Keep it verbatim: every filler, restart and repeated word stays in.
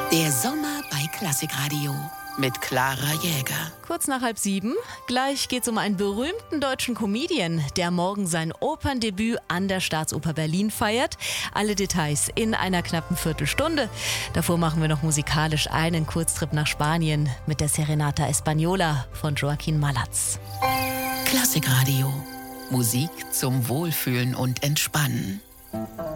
Der Sommer bei Klassikradio mit Clara Jäger. Kurz nach halb sieben. Gleich geht's um einen berühmten deutschen Comedian, der morgen sein Operndebüt an der Staatsoper Berlin feiert. Alle Details in einer knappen Viertelstunde. Davor machen wir noch musikalisch einen Kurztrip nach Spanien mit der Serenata Española von Joaquin Malaz. Klassikradio. Musik zum Wohlfühlen und Entspannen.